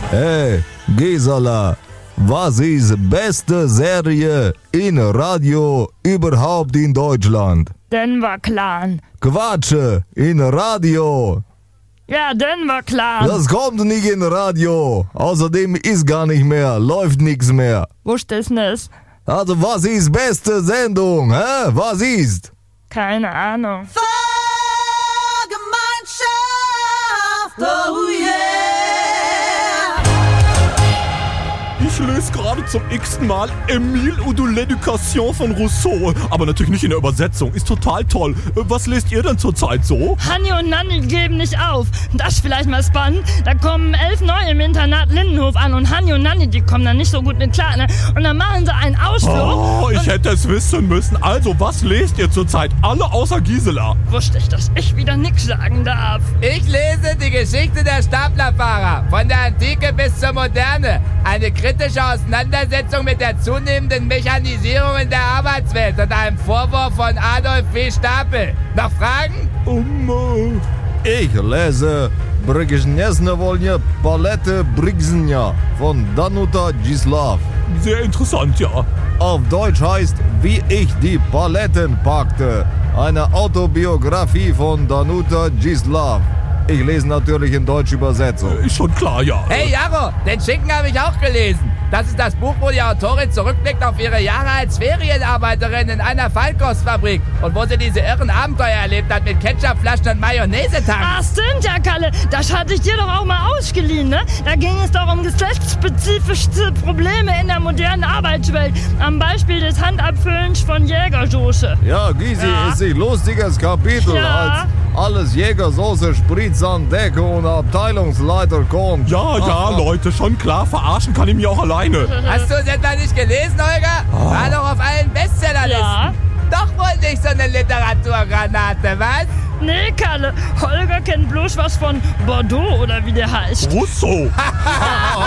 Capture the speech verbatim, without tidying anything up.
Hey, Gisela, was ist beste Serie in Radio überhaupt in Deutschland? Denver Clan. Quatsche, in Radio. Ja, Denver Clan. Das kommt nicht in Radio. Außerdem ist gar nicht mehr, läuft nichts mehr. Wusste es nicht. Also was ist beste Sendung, hä? Was ist? Keine Ahnung. Gemeinschaft, oh yeah. Ich lese gerade zum x-ten Mal Emile ou de l'Éducation von Rousseau. Aber natürlich nicht in der Übersetzung. Ist total toll. Was lest ihr denn zurzeit so? Hanni und Nanni geben nicht auf. Das ist vielleicht mal spannend. Da kommen elf neue im Internat Lindenhof an und Hanni und Nanni, die kommen dann nicht so gut mit klar, ne? Und dann machen sie einen Ausflug. Oh, ich hätte es wissen müssen. Also, was lest ihr zurzeit? Alle außer Gisela. Wusste ich, dass ich wieder nix sagen darf. Ich lese die Geschichte der Staplerfahrer, von der Antike bis zur Moderne. Eine kritische Auseinandersetzung mit der zunehmenden Mechanisierung in der Arbeitswelt und einem Vorwurf von Adolf W. Stapel. Noch Fragen? Um, Ich lese Brezhnevnaya Palette Brigzhnya von Danuta Gislav. sehr interessant, ja. Auf Deutsch heißt Wie ich die Paletten packte. Eine Autobiografie von Danuta Gislav. Ich lese natürlich in deutscher Übersetzung. Ist schon klar, ja. Hey Jaro, den Schicken habe ich auch gelesen. Das ist das Buch, wo die Autorin zurückblickt auf ihre Jahre als Ferienarbeiterin in einer Feinkostfabrik und wo sie diese irren Abenteuer erlebt hat mit Ketchupflaschen und Mayonnaise-Tanks. Ach, stimmt ja, Kalle. Das hatte ich dir doch auch mal ausgeliehen, ne? Da ging es doch um geschlechtsspezifische Probleme in der modernen Arbeitswelt. Am Beispiel des Handabfüllens von Jägersoße. Ja, Gysi, Ja. ist ein lustiges Kapitel, Ja. als alles Jägersoße, Spritz an Decke und Abteilungsleiter kommt. Ja, ja, Leute, schon klar. Verarschen kann ich mich auch alleine. Hast du es etwa nicht gelesen, Holger? War doch auf allen Bestsellerlisten. Ja. Doch wohl nicht so eine Literaturgranate, was? Nee, Kalle. Holger kennt bloß was von Bordeaux oder wie der heißt. Rousseau.